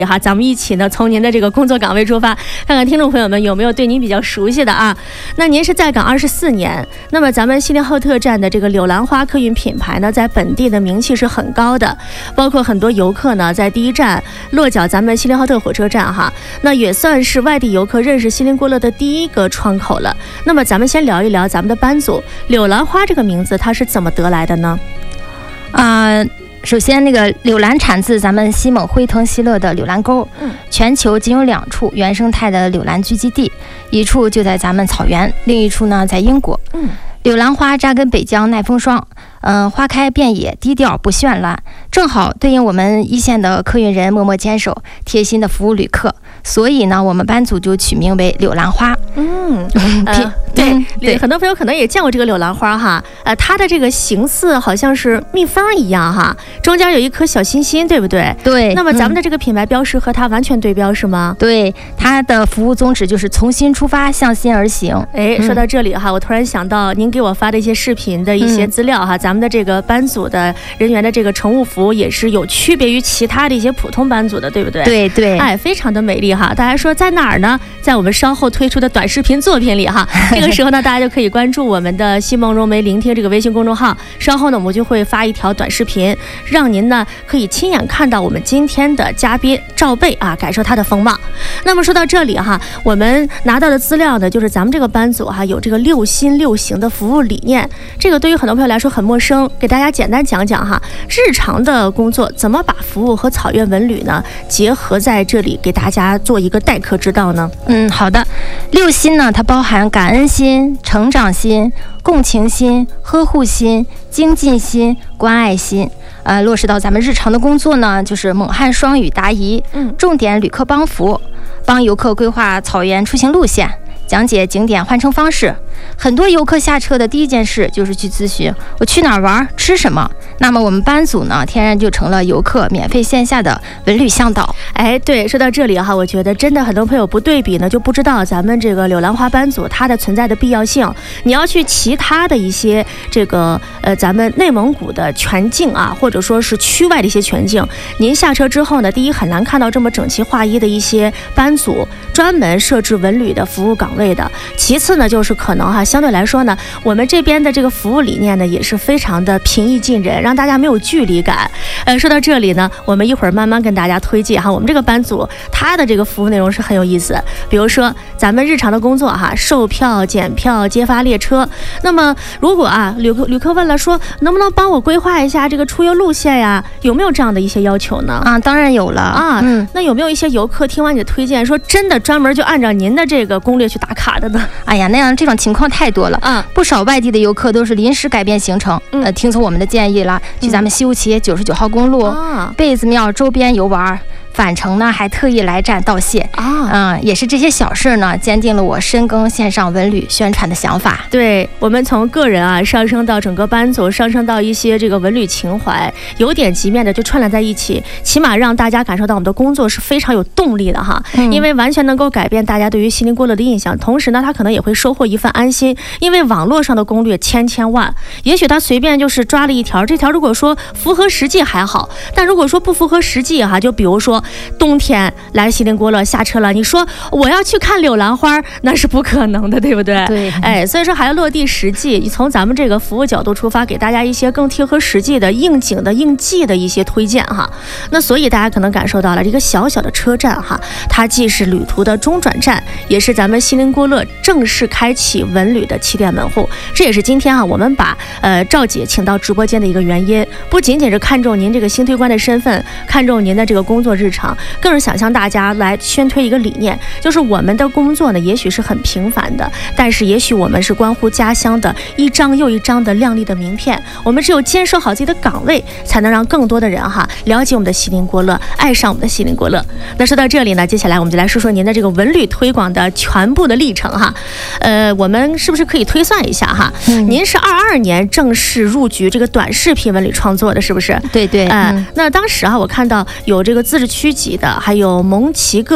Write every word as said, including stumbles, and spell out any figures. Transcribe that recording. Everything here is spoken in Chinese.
哈，咱们一起呢从您的这个工作岗位出发，看看听众朋友们有没有对您比较熟悉的啊。那您是在岗二十四年，那么咱们锡林浩特站的这个柳兰花客运品牌呢，在本地的名气是很高的，包括很多游客呢在第一站落脚咱们锡林浩特火车站哈，那也算是外地游客认识锡林郭勒的第一个窗口了。那么咱们先聊一聊咱们的班组柳兰花这个名字它是怎么得来的呢？ 啊、呃。首先，那个柳兰产自咱们西蒙辉腾西乐的柳兰沟，嗯，全球仅有两处原生态的柳兰聚集地，一处就在咱们草原，另一处呢在英国。嗯，柳兰花扎根北疆耐风霜，嗯、呃，花开遍野，低调不绚烂，正好对应我们一线的客运人默默坚守、贴心的服务旅客。所以呢，我们班组就取名为柳兰花。 嗯，呃、对、嗯、对，很多朋友可能也见过这个柳兰花哈，呃，它的这个形似好像是蜜蜂一样哈，中间有一颗小心心，对不对？ 对。 那么咱们的这个品牌标识和它完全对标是吗？ 对，它的服务宗旨就是从心出发，向心而行。 哎，说到这里哈，我突然想到您给我发的一些视频的一些资料哈，嗯、咱们的这个班组的人员的这个乘务服也是有区别于其他的一些普通班组的，对不对？ 对对。 哎，非常的美丽哈。大家说在哪儿呢？在我们稍后推出的短视频作品里哈。这个时候呢，大家就可以关注我们的西蒙融媒聆听这个微信公众号。稍后呢，我们就会发一条短视频，让您呢可以亲眼看到我们今天的嘉宾赵贝啊，感受他的风貌。那么说到这里哈，我们拿到的资料呢，就是咱们这个班组哈有这个六心六行的服务理念。这个对于很多朋友来说很陌生，给大家简单讲讲哈，日常的工作怎么把服务和草原文旅呢结合在这里，给大家做一个待客之道呢？ 嗯，好的。六心呢，它包含感恩心、成长心、共情心、呵护心、精进心、关爱心。呃，落实到咱们日常的工作呢，就是猛汉双语答疑，嗯，重点旅客帮扶，帮游客规划草原出行路线，讲解景点换乘方式。很多游客下车的第一件事就是去咨询我去哪儿玩，吃什么。那么我们班组呢，天然就成了游客免费线下的文旅向导。 哎，对，说到这里哈，我觉得真的很多朋友不对比呢，就不知道咱们这个柳兰花班组它的存在的必要性。你要去其他的一些这个呃咱们内蒙古的全境啊，或者说是区外的一些全境，您下车之后呢，第一很难看到这么整齐划一的一些班组专门设置文旅的服务岗位的。其次呢，就是可能哈，相对来说呢，我们这边的这个服务理念呢，也是非常的平易近人，让大家没有距离感。呃，说到这里呢，我们一会儿慢慢跟大家推荐哈，我们这个班组它的这个服务内容是很有意思。比如说咱们日常的工作哈，售票、检票、揭发列车。那么如果啊，旅客旅客问了说，能不能帮我规划一下这个出游路线呀？有没有这样的一些要求呢？ 啊，当然有了啊。嗯，那有没有一些游客听完你的推荐，说真的专门就按照您的这个攻略去打卡的呢？ 哎呀，那样这种情况太多了啊！不少外地的游客都是临时改变行程，嗯、呃，听从我们的建议了，去咱们西乌旗九十九号公路、嗯、贝子庙周边游玩。返程呢，还特意来站道谢啊，嗯，也是这些小事呢，坚定了我深耕线上文旅宣传的想法。 对，我们从个人啊上升到整个班组，上升到一些这个文旅情怀，由点及面的就串联在一起，起码让大家感受到我们的工作是非常有动力的哈，嗯、因为完全能够改变大家对于锡林郭勒的印象，同时呢，他可能也会收获一份安心，因为网络上的攻略千千万，也许他随便就是抓了一条，这条如果说符合实际还好，但如果说不符合实际哈，就比如说。冬天来锡林郭勒下车了，你说我要去看柳兰花，那是不可能的，对不对？ 对， 哎，所以说还要落地实际，从咱们这个服务角度出发，给大家一些更贴合实际的应景的应季的一些推荐哈。那所以大家可能感受到了，这个小小的车站哈，它既是旅途的中转站，也是咱们锡林郭勒正式开启文旅的起点门户。这也是今天啊，我们把呃赵姐请到直播间的一个原因，不仅仅是看重您这个新推官的身份，看重您的这个工作日常。更是想向大家来宣推一个理念，就是我们的工作呢，也许是很平凡的，但是也许我们是关乎家乡的一张又一张的亮丽的名片。我们只有坚守好自己的岗位，才能让更多的人哈了解我们的锡林郭勒，爱上我们的锡林郭勒。那说到这里呢，接下来我们就来说说您的这个文旅推广的全部的历程哈。呃，我们是不是可以推算一下哈？嗯、您是二二年正式入局这个短视频文旅创作的，是不是？ 对对。 呃，嗯、那当时啊，我看到有这个自治区级的，还有蒙奇各